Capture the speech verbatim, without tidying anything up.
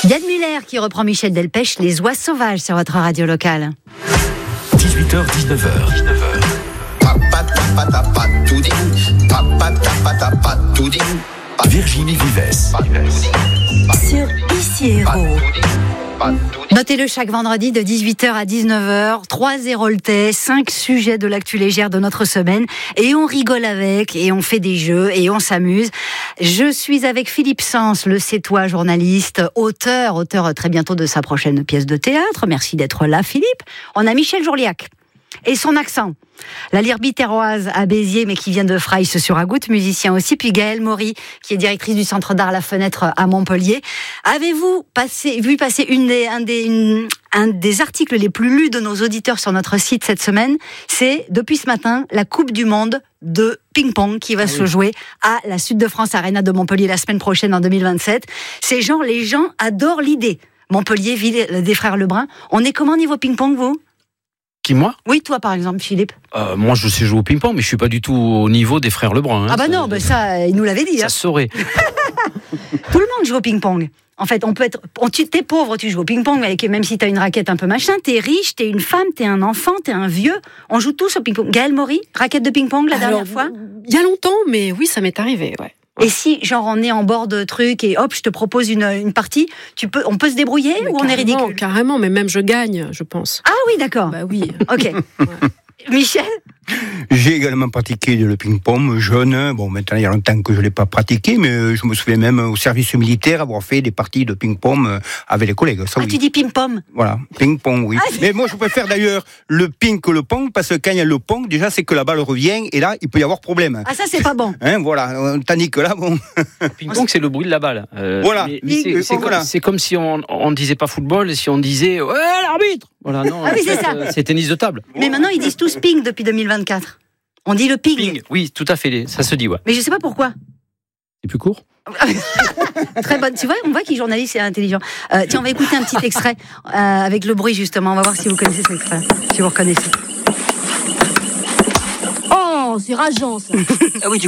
Yann Muller qui reprend Michel Delpech, Les Oies Sauvages sur votre radio locale. dix-huit heures dix-neuf heures. Virginie Vives. Sur Ici Héros. Notez-le chaque vendredi de dix-huit heures à dix-neuf heures, trois Héroltais, cinq sujets de l'actu légère de notre semaine, et on rigole avec, et on fait des jeux, et on s'amuse. Je suis avec Philippe Sens, le Sétois journaliste, auteur, auteur très bientôt de sa prochaine pièce de théâtre. Merci d'être là, Philippe. On a Michel Jourliac. Et son accent, la lyre biterroise à Béziers, mais qui vient de Fraisse-sur-Agoutte, musicien aussi, puis Gaëlle Maury, qui est directrice du Centre d'Art La Fenêtre à Montpellier. Avez-vous passé, vu passer une des, un, des, une, un des articles les plus lus de nos auditeurs sur notre site cette semaine? C'est, depuis ce matin, la Coupe du Monde de ping-pong qui va ah se oui. jouer à la Sud de France Arena de Montpellier la semaine prochaine en deux mille vingt-sept. C'est genre, les gens adorent l'idée. Montpellier, ville des frères Lebrun. On est comment niveau ping-pong, vous? Qui, moi? Oui, toi par exemple, Philippe. Euh, moi, je sais jouer au ping-pong, mais je suis pas du tout au niveau des frères Lebrun. Hein. Ah bah ça, non, bah ça, il nous l'avait dit. Ça hein. se saurait. Tout le monde joue au ping-pong. En fait, on peut être, on, tu, t'es pauvre, tu joues au ping-pong, avec, même si t'as une raquette un peu machin. T'es riche, t'es une femme, t'es un enfant, t'es un vieux. On joue tous au ping-pong. Gaëlle Maury, raquette de ping-pong la Alors, dernière fois. Il y a longtemps, mais oui, ça m'est arrivé, ouais. Et si, genre, on est en bord de truc et hop, je te propose une, une partie, tu peux, on peut se débrouiller mais ou on est ridicule? Carrément, mais même je gagne, je pense. Ah oui, d'accord. Bah oui. Ok. Ouais. Michel? J'ai également pratiqué le ping-pong jeune. Bon, maintenant, il y a longtemps que je ne l'ai pas pratiqué, mais je me souviens même au service militaire avoir fait des parties de ping-pong avec les collègues. Ça, ah, oui. Tu dis ping-pong? Voilà, ping-pong, oui. Ah, mais moi, je préfère d'ailleurs le ping que le pong, parce que quand il y a le pong, déjà, c'est que la balle revient, et là, il peut y avoir problème. Ah, ça, c'est pas bon. Hein, voilà, tandis que là, bon... Le ping-pong, c'est le bruit de la balle. Euh, voilà. Mais, mais c'est, c'est, voilà. Comme, c'est comme si on ne disait pas football, si on disait « Ouais, l'arbitre !» Voilà, non, ah oui, c'est fait, ça. Euh, c'est tennis de table. Mais maintenant, ils disent tous ping depuis deux mille vingt-quatre. On dit le ping. Ping, oui, tout à fait, ça se dit, ouais. Mais je sais pas pourquoi. C'est plus court. Très bonne. Tu vois, on voit qu'il est journaliste et intelligent. Euh, tiens, on va écouter un petit extrait euh, avec le bruit, justement. On va voir si vous connaissez cet extrait. Si vous reconnaissez. Oh, c'est rageant, ça. Ah oui, tu